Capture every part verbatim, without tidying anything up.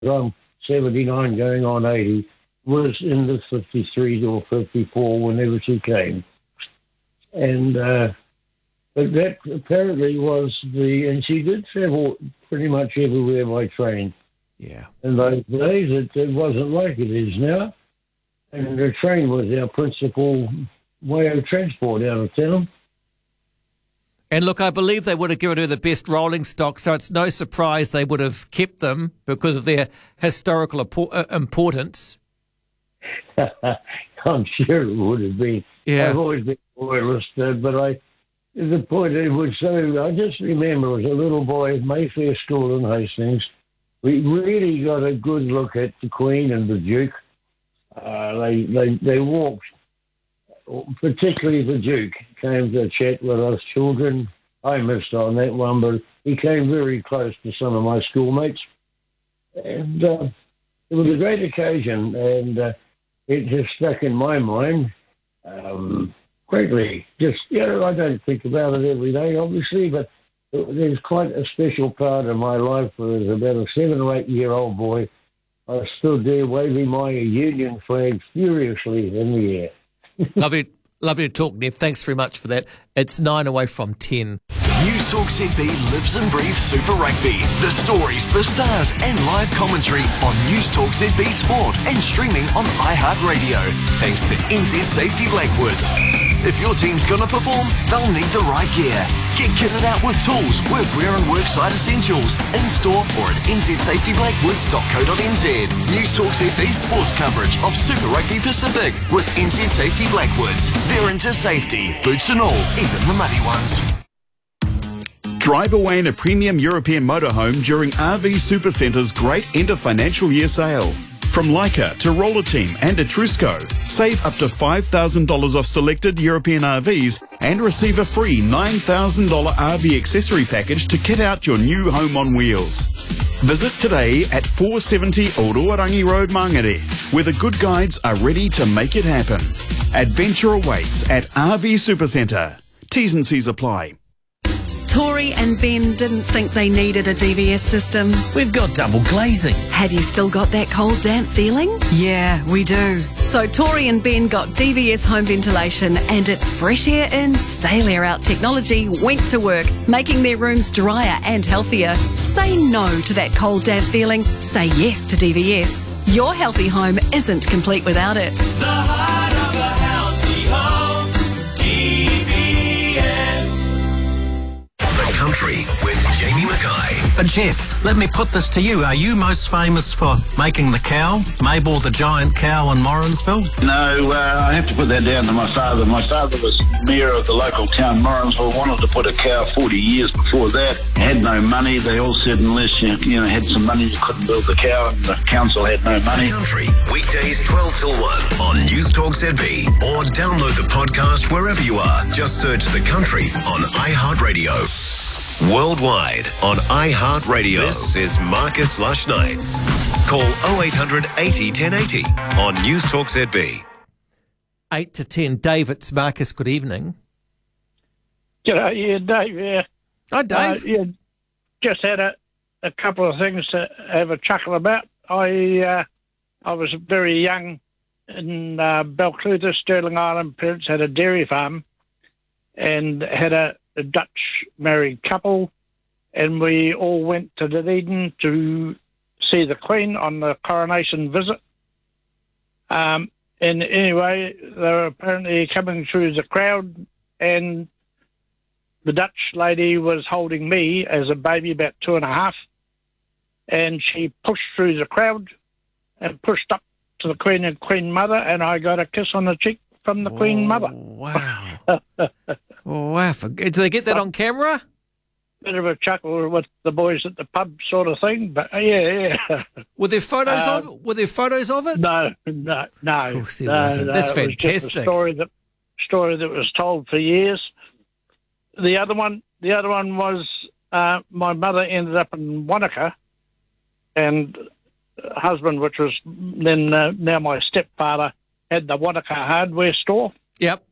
I'm seventy-nine going on eighty, was in the fifty-three or fifty-four whenever she came. And uh, but that apparently was the, and she did travel pretty much everywhere by train. Yeah. In those days, it, it wasn't like it is now. And the train was our principal way of transport out of town. And look, I believe they would have given her the best rolling stock, so it's no surprise they would have kept them because of their historical importance. I'm sure it would have been. Yeah. I've always been a loyalist, uh, but I, the point it was so, I just remember as a little boy at Mayfair School in Hastings, we really got a good look at the Queen and the Duke. Uh, they, they, they walked, particularly the Duke, came to chat with us children. I missed on that one, but he came very close to some of my schoolmates. And uh, it was a great occasion, and uh, it has stuck in my mind um, greatly. Just, you know, I don't think about it every day, obviously, but there's quite a special part of my life where as about a seven or eight year old boy, I stood there waving my Union flag furiously in the air. Lovely, lovely to talk, Nev. Thanks very much for that. It's nine away from ten. News Talk Z B lives and breathes Super Rugby. The stories, the stars, and live commentary on News Talk Z B Sport and streaming on iHeartRadio. Thanks to N Z Safety Blackwoods. If your team's going to perform, they'll need the right gear. Get kitted out with tools, workwear and worksite essentials in store or at n z safety blackwoods dot co dot n z. News Talk Z B sports coverage of Super Rugby Pacific with N Z Safety Blackwoods. They're into safety, boots and all, even the muddy ones. Drive away in a premium European motorhome during R V Supercenter's great end of financial year sale. From Leica to Roller Team and Etrusco, save up to five thousand dollars off selected European R Vs and receive a free nine thousand dollars R V accessory package to kit out your new home on wheels. Visit today at four seventy Oroarangi Road, Mangere, where the good guides are ready to make it happen. Adventure awaits at R V Supercentre. T's and C's apply. Tori and Ben didn't think they needed a D V S system. We've got double glazing. Have you still got that cold, damp feeling? Yeah, we do. So Tori and Ben got D V S home ventilation, and its fresh air in, stale air out technology went to work, making their rooms drier and healthier. Say no to that cold, damp feeling. Say yes to D V S. Your healthy home isn't complete without it. The heart of a healthy home, D V S. Country with Jamie Mackay. But Jeff, let me put this to you. Are you most famous for making the cow? Mabel the giant cow in Morrinsville? No, uh, I have to put that down to my father. My father was mayor of the local town, Morrinsville, wanted to put a cow forty years before that. Had no money. They all said unless you, you know, had some money, you couldn't build the cow, and the council had no money. The Country, weekdays twelve till one on News Talk Z B, or download the podcast wherever you are. Just search The Country on iHeartRadio. Worldwide on iHeartRadio. This is Marcus Lush Nights. Call oh eight hundred eighty ten eighty on News Talk Z B. eight to ten. Dave, it's Marcus. Good evening. G'day, yeah, Dave. Yeah. Hi, Dave. Uh, yeah, just had a, a couple of things to have a chuckle about. I uh, I was very young in uh, Balclutha, Stirling Island. Parents had a dairy farm and had a a Dutch married couple, and we all went to Dunedin to see the Queen on the coronation visit. Um, and anyway, they were apparently coming through the crowd, and the Dutch lady was holding me as a baby, about two and a half, and she pushed through the crowd and pushed up to the Queen and Queen Mother, and I got a kiss on the cheek from the Queen Mother. Wow. Wow. Did they get that on camera? Bit of a chuckle with the boys at the pub sort of thing, but uh, yeah, yeah. Were there photos Uh, of it? Were there photos of it? No, no, no. Of course there no, wasn't. no, That's it was just fantastic. a story that, story that was told for years. The other one, the other one was uh, my mother ended up in Wanaka, and husband, which was then uh, now my stepfather, had the Wanaka hardware store. Yep.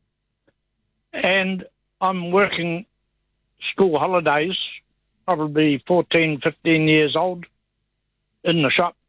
And I'm working school holidays, probably fourteen, fifteen years old, in the shop.